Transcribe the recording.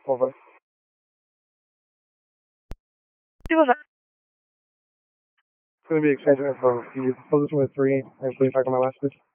Over. People It's going to be exchanging info. Can you position with 3 and please back on my last pitch?